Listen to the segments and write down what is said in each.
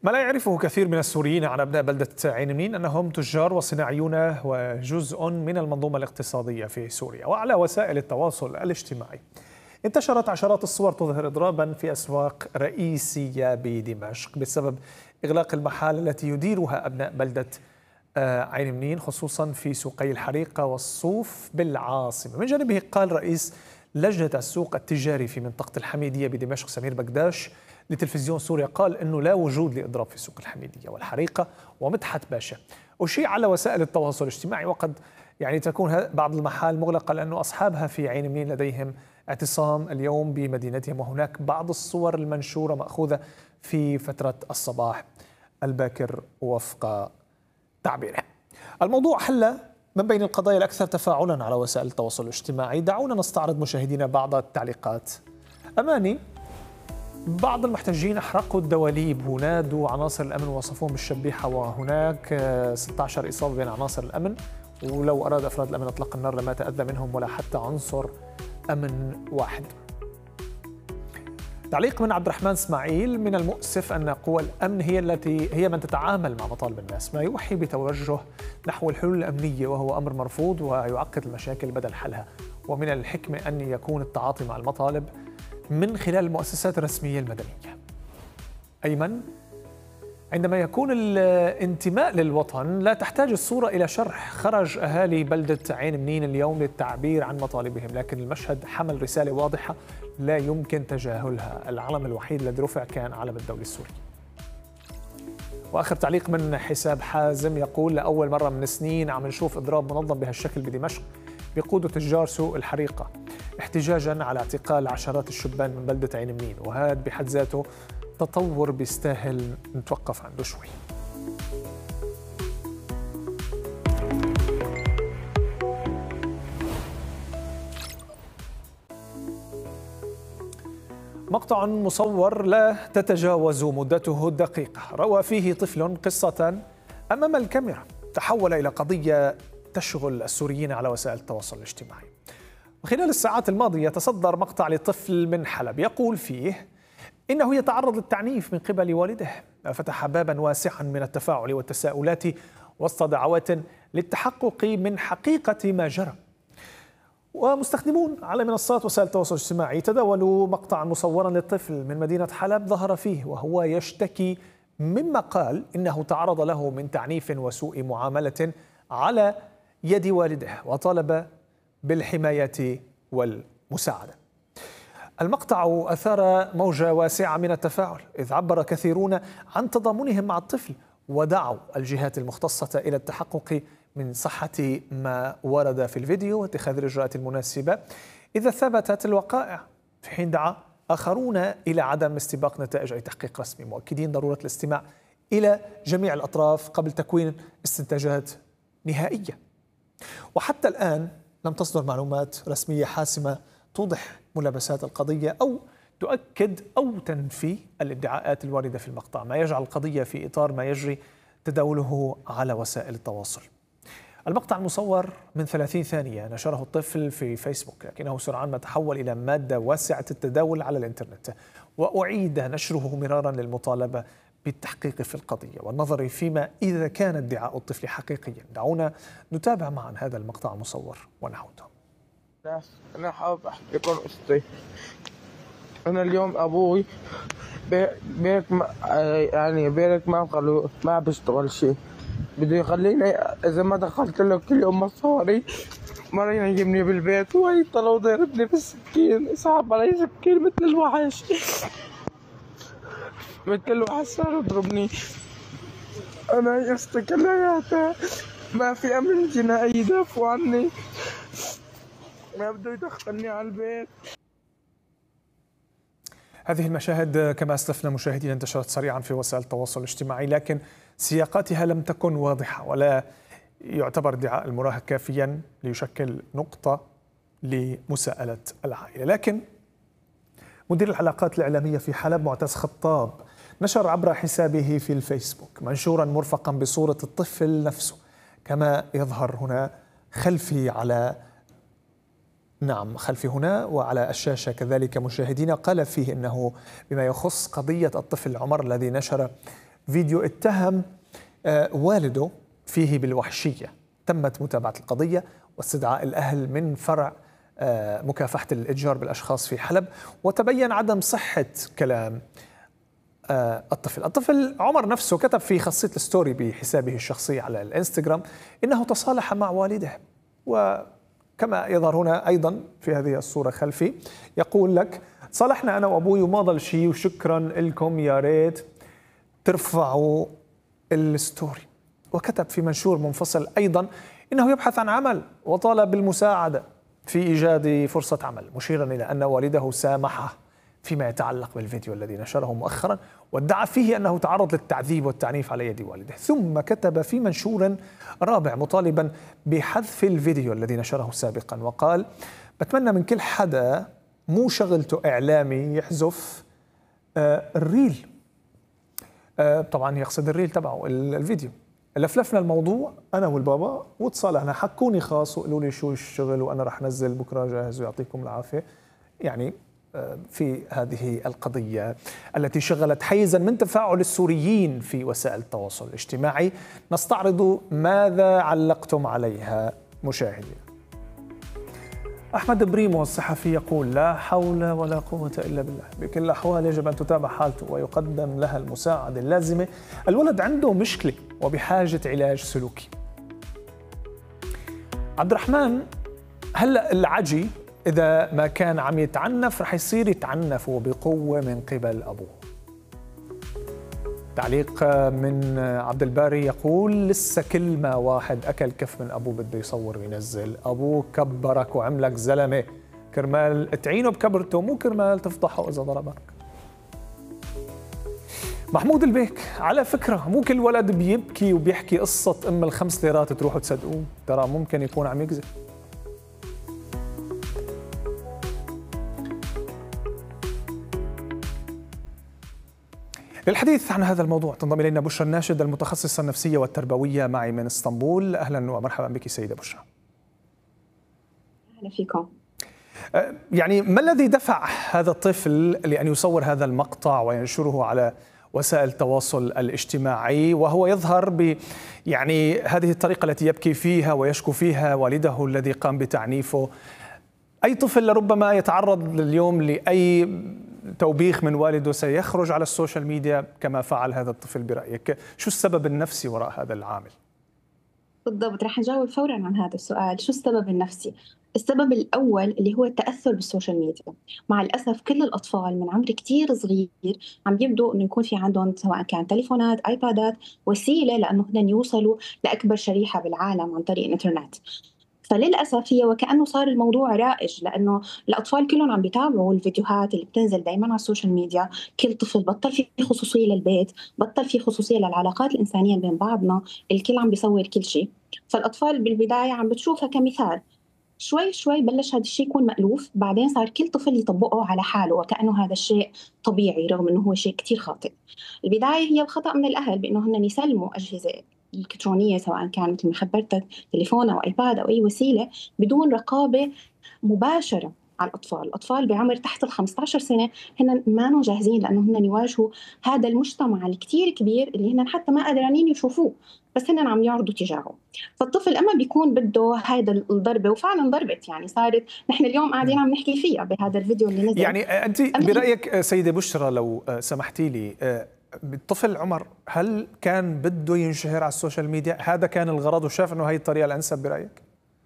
ما لا يعرفه كثير من السوريين عن أبناء بلدة عين منين أنهم تجار وصناعيون وجزء من المنظومة الاقتصادية في سوريا. وعلى وسائل التواصل الاجتماعي انتشرت عشرات الصور تظهر إضرابا في أسواق رئيسية بدمشق بسبب إغلاق المحال التي يديرها أبناء بلدة عين منين، خصوصا في سوقي الحريقة والصوف بالعاصمة. من جانبه قال رئيس لجنة السوق التجاري في منطقة الحميدية بدمشق سمير بقداش لتلفزيون سوريا، قال أنه لا وجود لإضراب في سوق الحميدية والحريقة ومدحت باشا. أشيع على وسائل التواصل الاجتماعي وقد تكون بعض المحال مغلقة لأنه أصحابها في عين منين لديهم اعتصام اليوم بمدينتهم، وهناك بعض الصور المنشورة مأخوذة في فترة الصباح الباكر وفق تعبيره. الموضوع حل من بين القضايا الأكثر تفاعلا على وسائل التواصل الاجتماعي. دعونا نستعرض مشاهدينا بعض التعليقات. أماني: بعض المحتجين أحرقوا الدواليب ونادوا عناصر الأمن ووصفوهم بالشبيحة، وهناك 16 إصابة بين عناصر الأمن، ولو أراد أفراد الأمن إطلاق النار لما تأذى منهم ولا حتى عنصر أمن واحد. تعليق من عبد الرحمن اسماعيل: من المؤسف أن قوى الأمن هي من تتعامل مع مطالب الناس، ما يوحي بتوجه نحو الحلول الأمنية وهو أمر مرفوض ويعقد المشاكل بدل حلها، ومن الحكمة أن يكون التعاطي مع المطالب من خلال المؤسسات الرسمية المدنية. أيمن: عندما يكون الانتماء للوطن لا تحتاج الصورة إلى شرح. خرج أهالي بلدة عين منين اليوم للتعبير عن مطالبهم، لكن المشهد حمل رسالة واضحة لا يمكن تجاهلها. العلم الوحيد الذي رفع كان علم الدولة السوري. وآخر تعليق من حساب حازم يقول: لأول مرة من سنين عم نشوف إضراب منظم بهالشكل بدمشق بقودة تجار سوق الحريقة احتجاجا على اعتقال عشرات الشبان من بلدة عين منين، وهذا بحد ذاته تطور بيستاهل نتوقف عنده شوي. مقطع مصور لا تتجاوز مدته الدقيقة روى فيه طفل قصة أمام الكاميرا تحول إلى قضية تشغل السوريين على وسائل التواصل الاجتماعي. وخلال الساعات الماضية تصدر مقطع لطفل من حلب يقول فيه إنه يتعرض للتعنيف من قبل والده، فتح بابا واسعا من التفاعل والتساؤلات وسط دعوات للتحقق من حقيقة ما جرى. ومستخدمون على منصات وسائل التواصل الاجتماعي تداولوا مقطعا مصورا للطفل من مدينة حلب ظهر فيه وهو يشتكي مما قال إنه تعرض له من تعنيف وسوء معاملة على يد والده، وطالب بالحماية والمساعدة. المقطع أثار موجة واسعة من التفاعل، إذ عبر كثيرون عن تضامنهم مع الطفل ودعوا الجهات المختصة إلى التحقق من صحة ما ورد في الفيديو واتخاذ الإجراءات المناسبة إذا ثبتت الوقائع، في حين دعا آخرون إلى عدم استباق نتائج أي تحقيق رسمي، مؤكدين ضرورة الاستماع إلى جميع الأطراف قبل تكوين استنتاجات نهائية. وحتى الآن لم تصدر معلومات رسمية حاسمة توضح ملابسات القضية أو تؤكد أو تنفي الادعاءات الواردة في المقطع، ما يجعل القضية في إطار ما يجري تداوله على وسائل التواصل. المقطع المصور من 30 ثانية نشره الطفل في فيسبوك، لكنه سرعان ما تحول إلى مادة واسعة التداول على الإنترنت، وأعيد نشره مرارا للمطالبة بالتحقيق في القضية والنظر فيما إذا كان ادعاء الطفل حقيقيا. دعونا نتابع معا هذا المقطع المصور ونعود. أنا حابب أحكي لكم قصتي. أنا اليوم أبوي بيرك ما بيشتغل شيء، بده يخليني إذا ما دخلت له كل يوم مصاري مرة ينيمني بالبيت ويطلع وضربني بالسكين، يسحب علي سكين مثل الوحش صار يضربني. أنا يستي كلياتها ما في أمن جنائي يدافعوا عني، ما بده يدخلني على البيت. هذه المشاهد كما أسلفنا مشاهدين انتشرت سريعا في وسائل التواصل الاجتماعي، لكن سياقاتها لم تكن واضحة ولا يعتبر ادعاء المراهق كافيا ليشكل نقطة لمساءلة العائلة. لكن مدير العلاقات الإعلامية في حلب معتز خطاب نشر عبر حسابه في الفيسبوك منشورا مرفقا بصورة الطفل نفسه كما يظهر هنا خلفي هنا وعلى الشاشة كذلك مشاهدينا. قال فيه إنه بما يخص قضية الطفل عمر الذي نشر فيديو اتهم والده فيه بالوحشية. تمت متابعة القضية واستدعاء الأهل من فرع مكافحة الإتجار بالأشخاص في حلب، وتبين عدم صحة كلام الطفل عمر نفسه كتب في خاصية الستوري بحسابه الشخصي على الانستغرام إنه تصالح مع والده، وكما يظهر هنا أيضا في هذه الصورة خلفي يقول لك: صالحنا أنا وأبوي وما ضل شيء وشكرا لكم، يا ريت ترفعوا الستوري. وكتب في منشور منفصل أيضا إنه يبحث عن عمل وطالب بالمساعدة في إيجاد فرصة عمل، مشيرا إلى أن والده سامحه فيما يتعلق بالفيديو الذي نشره مؤخرا، وادعى فيه أنه تعرض للتعذيب والتعنيف على يد والده. ثم كتب في منشور رابع مطالبا بحذف الفيديو الذي نشره سابقا، وقال: بتمنى من كل حدا مو شغلته إعلامي يحذف الريل. طبعا يقصد الريل تبعه الفيديو. لفلفنا الموضوع أنا والبابا وتصالحنا، حكوني خاص وقالوا لي شو الشغل وأنا رح نزل بكرة جاهز ويعطيكم العافية. يعني في هذه القضية التي شغلت حيزا من تفاعل السوريين في وسائل التواصل الاجتماعي، نستعرض ماذا علقتم عليها مشاهدينا. أحمد بريمو الصحفي يقول: لا حول ولا قوة إلا بالله، بكل الأحوال يجب أن تتابع حالته ويقدم لها المساعدة اللازمة، الولد عنده مشكلة وبحاجة علاج سلوكي. عبد الرحمن: هلأ العجي إذا ما كان عم يتعنف رح يصير يتعنف وبقوة من قبل أبوه. تعليق من عبد الباري يقول: لسه كل ما واحد أكل كف من أبوه بده يصور وينزل، أبوه كبرك وعملك زلمة كرمال تعينه بكبرته، مو كرمال تفضحه إذا ضربك. محمود البيك: على فكرة مو كل ولد بيبكي وبيحكي قصة أم ال5 ليرات تروحوا تصدقوه، ترى ممكن يكون عم يكذب. للحديث عن هذا الموضوع تنضم إلينا بشرى الناشد المتخصصة النفسية والتربوية معي من اسطنبول. أهلا ومرحبا بك سيدة بشرى. أهلا فيكم. يعني ما الذي دفع هذا الطفل لأن يصور هذا المقطع وينشره على وسائل التواصل الاجتماعي وهو يظهر يعني هذه الطريقة التي يبكي فيها ويشكو فيها والده الذي قام بتعنيفه؟ أي طفل لربما يتعرض اليوم لأي توبيخ من والده سيخرج على السوشيال ميديا كما فعل هذا الطفل برأيك. شو السبب النفسي وراء هذا العامل؟ بالضبط، رح نجاوب فورا عن هذا السؤال. شو السبب النفسي؟ السبب الأول اللي هو التأثر بالسوشيال ميديا. مع الأسف كل الأطفال من عمر كتير صغير عم يبدو أنه يكون في عندهم سواء كان تليفونات، آيبادات، وسيلة لأنه هن يوصلوا لأكبر شريحة بالعالم عن طريق الإنترنت. فللأسف هي وكأنه صار الموضوع رائج، لأنه الأطفال كلهم عم بيتابعوا الفيديوهات اللي بتنزل دايما على السوشيال ميديا. كل طفل بطل في خصوصية للبيت، بطل في خصوصية للعلاقات الإنسانية بين بعضنا، الكل عم بيصور كل شيء. فالأطفال بالبداية عم بتشوفها كمثال، شوي شوي بلش هذا الشيء يكون مألوف، بعدين صار كل طفل يطبقه على حاله وكأنه هذا الشيء طبيعي، رغم أنه هو شيء كتير خاطئ. البداية هي الخطأ من الأهل بأنه هن يسلموا أجهزة الإلكترونية سواء كان مثل ما خبرتك تليفون أو آيباد أو أي وسيلة بدون رقابة مباشرة على الأطفال بعمر تحت 15 سنة هن ما جاهزين لأنه هن يواجهوا هذا المجتمع الكتير كبير اللي هن حتى ما قادرين يشوفوه، بس هن عم يعرضوا تجاهه. فالطفل أما بيكون بده هذا الضربة، وفعلا ضربت، يعني صارت نحن اليوم قاعدين عم نحكي فيها بهذا الفيديو اللي نزل. يعني أنت برأيك سيدة بشرى لو سمحتي لي، الطفل عمر هل كان بده ينشهر على السوشيال ميديا؟ هذا كان الغرض وشاف انه هي الطريقه الانسب برأيك؟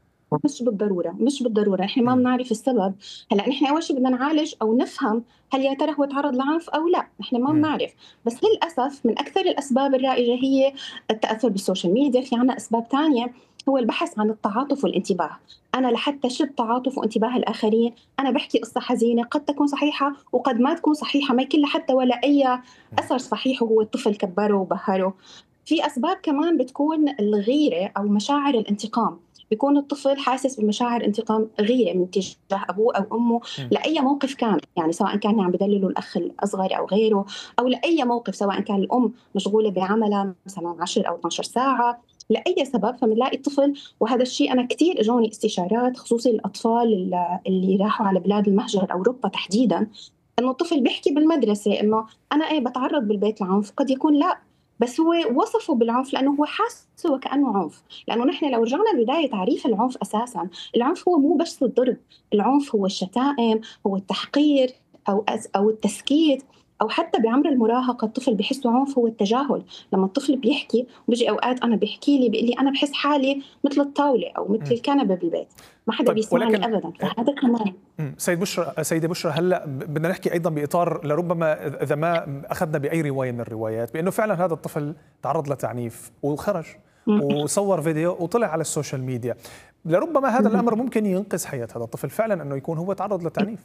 مش بالضروره، نحن ما بنعرف السبب. هلا نحن اول شيء بدنا نعالج او نفهم هل يا ترى هو تعرض لعنف او لا، نحن ما بنعرف. بس للاسف من اكثر الاسباب الرائجه هي التاثر بالسوشيال ميديا. في عنا اسباب ثانيه، هو البحث عن التعاطف والانتباه. أنا لحتى شد تعاطف وانتباه الآخرين أنا بحكي قصة حزينة قد تكون صحيحة وقد ما تكون صحيحة، ما يكون حتى ولا أي أثر صحيح وهو الطفل كبره وبهره. في أسباب كمان بتكون الغيرة أو مشاعر الانتقام، بيكون الطفل حاسس بمشاعر انتقام، غيرة من تجاه أبوه أو أمه لأي موقف كان، يعني سواء كان عم بدللوا الأخ الأصغر أو غيره، أو لأي موقف سواء كان الأم مشغولة بعملها مثلا 10 أو 12 ساعة لأي سبب. فمنلاقي الطفل، وهذا الشيء أنا كتير إجوني استشارات خصوصي الأطفال اللي راحوا على بلاد المهجر أوروبا تحديدا، إنه الطفل بيحكي بالمدرسة إنه أنا بتعرض بالبيت لعنف، قد يكون لا، بس هو وصفه بالعنف لأنه هو حاسه وكأنه عنف. لأنه نحن لو رجعنا لبداية تعريف العنف أساسا، العنف هو مو بس الضرب، العنف هو الشتائم، هو التحقير أو التسكيت، أو حتى بعمر المراهقة الطفل بحسه عنف هو التجاهل. لما الطفل بيحكي، بيجي أوقات أنا بيحكي لي بيقول لي أنا بحس حالي مثل الطاولة أو مثل الكنبة بالبيت، ما حدا طيب، بيسمعني أبدا. فهذا كمان. سيدة بشرى، هلا بدنا نحكي ايضا باطار لربما اذا ما اخذنا باي روايه من الروايات بانه فعلا هذا الطفل تعرض لتعنيف وخرج وصور فيديو وطلع على السوشيال ميديا، لربما هذا الامر ممكن ينقذ حياه هذا الطفل فعلا، انه يكون هو تعرض لتعنيف.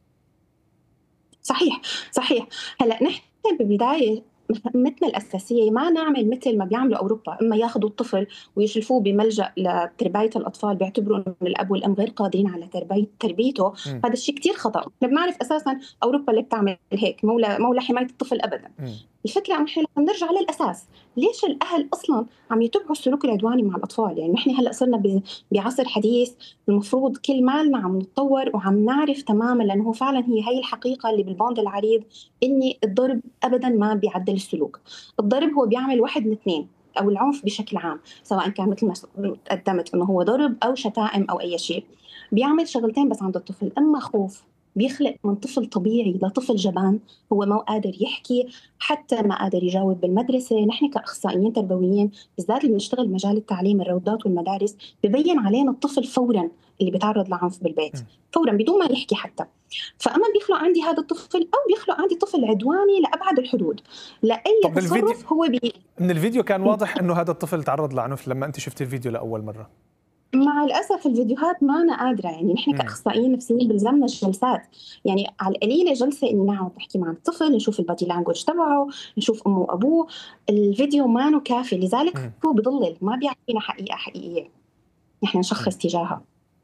صحيح صحيح. هلا نحن ببداية مهمتنا الأساسية ما نعمل مثل ما بيعملوا أوروبا، إما ياخذوا الطفل ويشلفوه بملجأ لتربية الأطفال بيعتبروا إنه الأب والأم غير قادرين على تربيته. هذا الشيء كتير خطأ. نحن بنعرف أساسا أوروبا اللي بتعمل هيك مولى حماية الطفل أبدا. الفكرة نحن لما نرجع للأساس، ليش الأهل أصلا عم يتبعوا السلوك العدواني مع الأطفال؟ يعني نحن هلأ صرنا بعصر حديث، المفروض كل مالنا عم نتطور وعم نعرف تماما، لأنه فعلا هي الحقيقة اللي بالباند العريض، إني الضرب أبدا ما بيعدل السلوك. الضرب هو بيعمل واحد من اثنين، أو العنف بشكل عام سواء كان مثل ما قدمت إنه هو ضرب أو شتائم أو أي شيء، بيعمل شغلتين بس عند الطفل. إما خوف، بيخلق من طفل طبيعي لطفل جبان، هو ما قادر يحكي، حتى ما قادر يجاوب بالمدرسة. نحن كأخصائيين تربويين بالذات اللي بنشتغل مجال التعليم، الروضات والمدارس، ببين علينا الطفل فورا اللي بيتعرض لعنف بالبيت فورا بدون ما يحكي حتى. فأما بيخلق عندي هذا الطفل أو بيخلق عندي طفل عدواني لأبعد الحدود لأي تصرف هو من الفيديو كان واضح أنه هذا الطفل تعرض لعنف لما أنت شفتي الفيديو لأول مرة. مع الأسف الفيديوهات ما أنا قادرة، يعني نحن كأخصائيين نفسيين بلزمنا جلسات، يعني على القليلة جلسة إني نقعد نحكي مع الطفل، نشوف البادي لانجوج تبعه، نشوف أمه وأبوه. الفيديو ما إنه كافي، لذلك هو بضلل ما بيعطينا حقيقة حقيقية نحن نشخص تجاهها.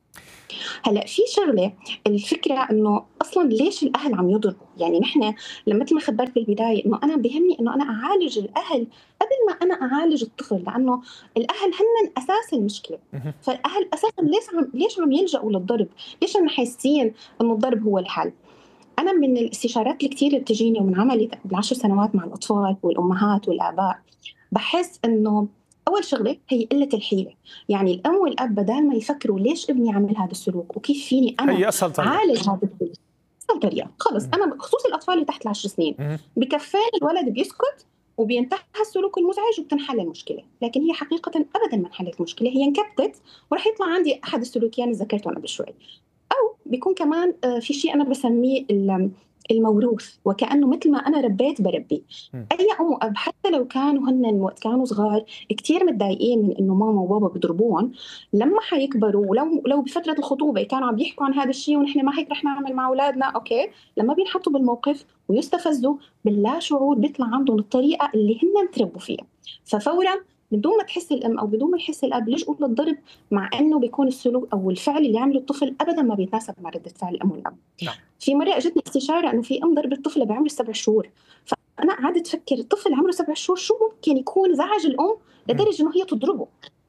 هلا في شغله، الفكره انه اصلا ليش الاهل عم يضربوا؟ يعني نحن لما مثل ما خبرت بالبدايه انه انا بهمني انه انا اعالج الاهل قبل ما انا اعالج الطفل، لانه الاهل هن اساس المشكله. فالاهل اساسا ليش عم يلجأوا للضرب؟ ليش هم حاسين انه الضرب هو الحل؟ انا من الاستشارات الكثير اللي بتجيني ومن عملي ب10 سنوات مع الاطفال والامهات والاباء، بحس انه أول شغلة هي قلة الحيلة. يعني الأم والأب بدال ما يفكروا ليش ابني عمل هذا السلوك وكيف فيني أنا عالج هذا السلوك، أسهل طريقة خلص. أنا بخصوص الأطفال اللي تحت 10 سنين بكفين الولد بيسكت وبينتهى السلوك المزعج وبتنحل المشكلة. لكن هي حقيقة أبدا ما انحلت المشكلة، هي انكبتت ورح يطلع عندي أحد السلوكيين اللي ذكرتهم قبل شوي. أو بيكون كمان في شيء أنا بسميه الموروث، وكأنه مثل ما أنا ربيت بربي. أي أم وأب حتى لو كانوا هن وقت كانوا صغار كتير متضايقين من إنه ماما وبابا بيضربون، لما حيكبروا ولو بفترة الخطوبة كانوا عم يحكوا عن هذا الشيء ونحن ما هيك رح نعمل مع أولادنا، أوكي، لما بينحطوا بالموقف ويستفزوا باللا شعور بيطلع عندهم الطريقة اللي هن تربوا فيها، ففورا بدون ما تحس الام او بدون ما يحس الاب لجؤوا للضرب، مع انه بيكون السلوك او الفعل اللي يعمله الطفل ابدا ما بيتناسب مع رده فعل الام والاب. نعم. في مره اجتني استشاره انه في ام ضربت طفله بعمر 7 شهور، فانا قعدت افكر الطفل عمره 7 شهور شو ممكن يكون زعج الام لدرجه انه هي تضربه.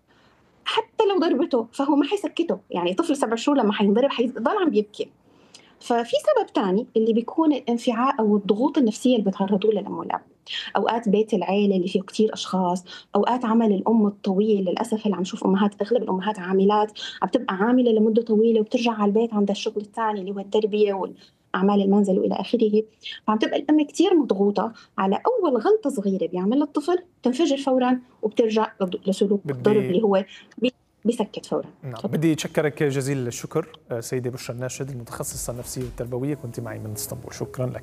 حتى لو ضربته فهو ما حيسكته، يعني طفل 7 شهور لما حينضرب حيضل عم بيبكي. ففي سبب تاني اللي بيكون الانفعال أو الضغوط النفسية اللي بتعرضوا لها الأم والأب. أوقات بيت العيلة اللي فيه كتير أشخاص، أوقات عمل الأم الطويل. للأسف هلا عم نشوف أمهات، أغلب الأمهات عاملات، عم تبقى عاملة لمدة طويلة وبترجع على البيت عندها الشغل الثاني اللي هو التربية والأعمال المنزل وإلى آخره. فعم تبقى الأم كتير مضغوطة، على أول غلطة صغيرة بيعملها الطفل تنفجر فورا وبترجع لسلوك الضرب اللي هو بسكت فورا. نعم. بدي أشكرك جزيل الشكر سيدة بشرى الناشد، المتخصصة النفسية والتربوية، كنت معي من اسطنبول. شكرا لك.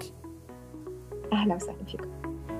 أهلا وسهلا فيكم.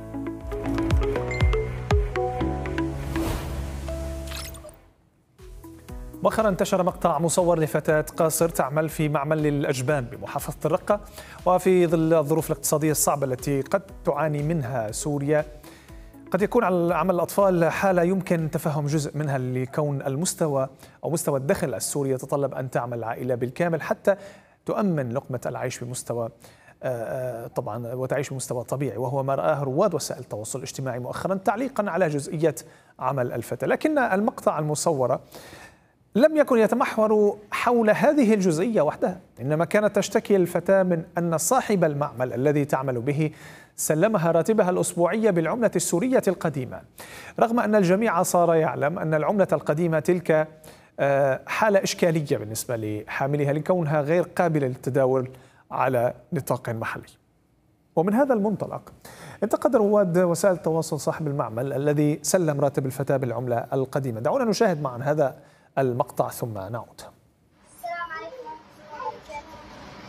مؤخرا انتشر مقطع مصور لفتاة قاصر تعمل في معمل للأجبان بمحافظة الرقة، وفي ظل الظروف الاقتصادية الصعبة التي قد تعاني منها سوريا، قد يكون على عمل الأطفال حالة يمكن تفهم جزء منها لكون المستوى أو مستوى الدخل السوري يتطلب أن تعمل العائلة بالكامل حتى تؤمن لقمة العيش بمستوى طبعا وتعيش بمستوى طبيعي، وهو ما رآه رواد وسائل التواصل الاجتماعي مؤخرا تعليقا على جزئية عمل الفتاة. لكن المقطع المصور لم يكن يتمحور حول هذه الجزئية وحدها، إنما كانت تشتكي الفتاة من أن صاحب المعمل الذي تعمل به سلمها راتبها الأسبوعي بالعملة السورية القديمة، رغم أن الجميع صار يعلم أن العملة القديمة تلك حالة إشكالية بالنسبة لحاملها لكونها غير قابلة للتداول على نطاق محلي. ومن هذا المنطلق انتقد رواد وسائل التواصل صاحب المعمل الذي سلم راتب الفتاة بالعملة القديمة. دعونا نشاهد معا هذا المقطع ثم نعود. السلام عليكم ورحمة الله وبركاته.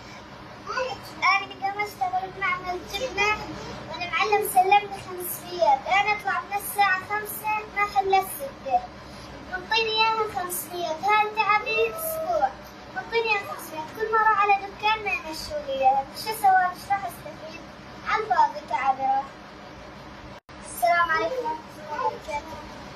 أنا قام أشتغل بمعمل جبنة وأنا معلم سلمني 500. أنا أطلع من الساعة 5 ما خلصت 6. منطيني إياها 500. هاي تعبي أسبوع. منطيني إياها 500. كل مرة على دكان ما يمشوا لي إياها. شو أسوي؟ إيش راح أستفيد؟ على الفاضي تعبي راح. السلام عليكم ورحمة الله وبركاته.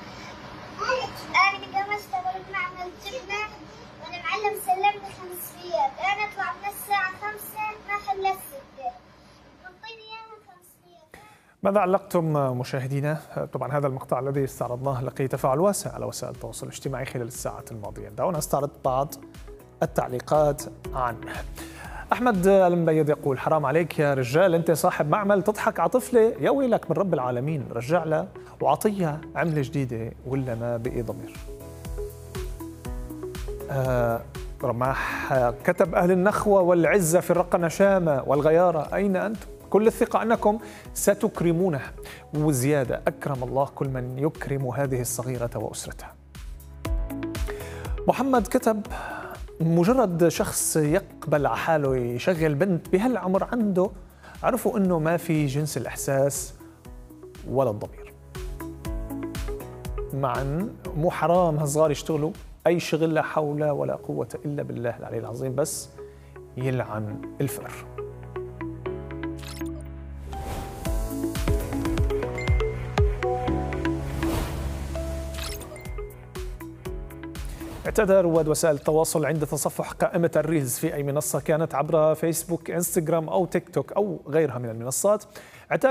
أنا قام أشتغل بمعمل جبنة وأنا معلم سلمني 500. أنا أطلع من الساعة 5 ما خلصت 6. منطيني إياها 500. ماذا علقتم مشاهدينا؟ طبعا هذا المقطع الذي استعرضناه لقي تفاعل واسع على وسائل التواصل الاجتماعي خلال الساعات الماضية. دعونا نستعرض بعض التعليقات عنه. أحمد المبيض يقول: حرام عليك يا رجال، أنت صاحب معمل تضحك على طفلة، يا ويلك من رب العالمين، رجع لها وعطيها عملة جديدة ولا ما بقي ضمير. رماح كتب: أهل النخوة والعزة في الرقة نشامة والغيارة، أين أنتم؟ كل الثقة أنكم ستكرمونه وزيادة، أكرم الله كل من يكرم هذه الصغيرة وأسرتها. محمد كتب: مجرد شخص يقبل على حاله يشغل بنت بهالعمر عنده، عرفوا انه ما في جنس الاحساس ولا الضمير. معا مو حرام هالصغار يشتغلوا اي شغل، لا حول ولا قوة الا بالله العلي العظيم، بس يلعن الفقر. اعتاد رواد وسائل التواصل عند تصفح قائمة الريلز في أي منصة كانت عبر فيسبوك، انستغرام أو تيك توك أو غيرها من المنصات،